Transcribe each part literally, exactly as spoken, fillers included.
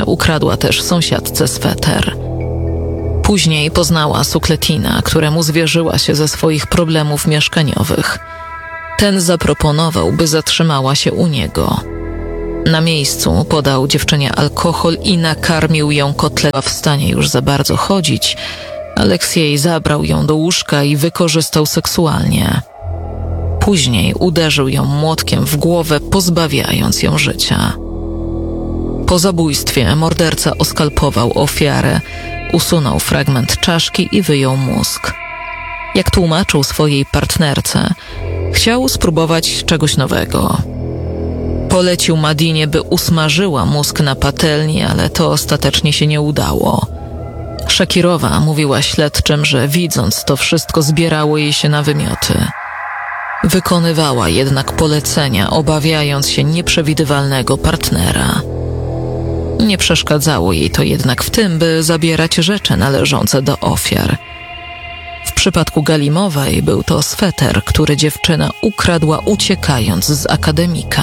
ukradła też sąsiadce sweter. Później poznała Sukletina, któremu zwierzyła się ze swoich problemów mieszkaniowych. Ten zaproponował, by zatrzymała się u niego. Na miejscu podał dziewczynie alkohol i nakarmił ją kotletem. W stanie już za bardzo chodzić, Aleksiej zabrał ją do łóżka i wykorzystał seksualnie. Później uderzył ją młotkiem w głowę, pozbawiając ją życia. Po zabójstwie morderca oskalpował ofiarę, usunął fragment czaszki i wyjął mózg. Jak tłumaczył swojej partnerce, chciał spróbować czegoś nowego. Polecił Madinie, by usmażyła mózg na patelni, ale to ostatecznie się nie udało. Szakirowa mówiła śledczym, że widząc to wszystko zbierało jej się na wymioty. Wykonywała jednak polecenia, obawiając się nieprzewidywalnego partnera. Nie przeszkadzało jej to jednak w tym, by zabierać rzeczy należące do ofiar. W przypadku Galimowej był to sweter, który dziewczyna ukradła, uciekając z akademika.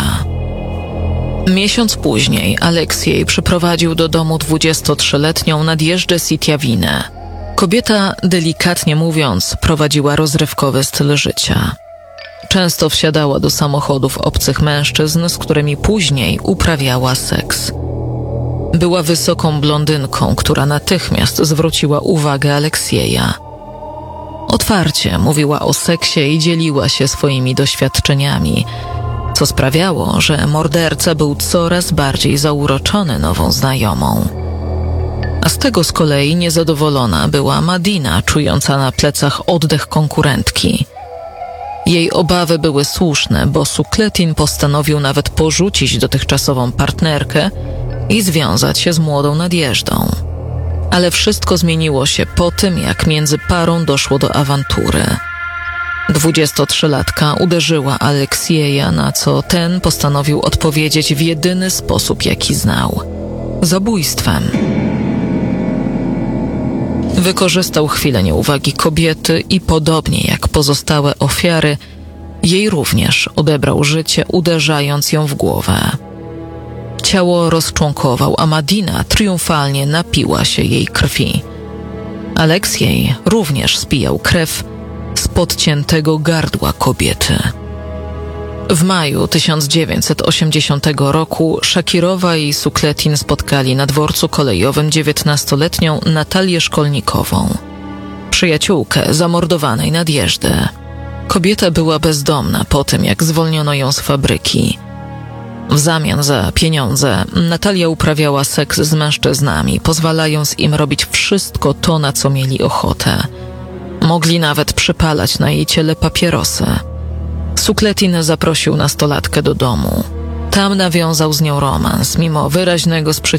Miesiąc później Aleksiej przyprowadził do domu dwudziestotrzyletnią Nadjeżdę Sitjawinę. Kobieta, delikatnie mówiąc, prowadziła rozrywkowy styl życia. Często wsiadała do samochodów obcych mężczyzn, z którymi później uprawiała seks. Była wysoką blondynką, która natychmiast zwróciła uwagę Aleksieja. Otwarcie mówiła o seksie i dzieliła się swoimi doświadczeniami, co sprawiało, że morderca był coraz bardziej zauroczony nową znajomą. A z tego z kolei niezadowolona była Madina, czująca na plecach oddech konkurentki. Jej obawy były słuszne, bo Sukletin postanowił nawet porzucić dotychczasową partnerkę i związać się z młodą Nadjeżdą. Ale wszystko zmieniło się po tym, jak między parą doszło do awantury. Dwudziestotrzylatka uderzyła Aleksieja, na co ten postanowił odpowiedzieć w jedyny sposób, jaki znał – zabójstwem. Wykorzystał chwilę nieuwagi kobiety i podobnie jak pozostałe ofiary, jej również odebrał życie, uderzając ją w głowę. Ciało rozczłonkował, a Madina triumfalnie napiła się jej krwi. Aleksiej również spijał krew z podciętego gardła kobiety. W maju tysiąc dziewięćset osiemdziesiątego roku Szakirowa i Sukletin spotkali na dworcu kolejowym dziewiętnastoletnią Natalię Szkolnikową, przyjaciółkę zamordowanej Nadjeżdy. Kobieta była bezdomna po tym, jak zwolniono ją z fabryki. W zamian za pieniądze Natalia uprawiała seks z mężczyznami, pozwalając im robić wszystko to, na co mieli ochotę. Mogli nawet przypalać na jej ciele papierosy. Sukletin zaprosił nastolatkę do domu. Tam nawiązał z nią romans, mimo wyraźnego sprzeciwu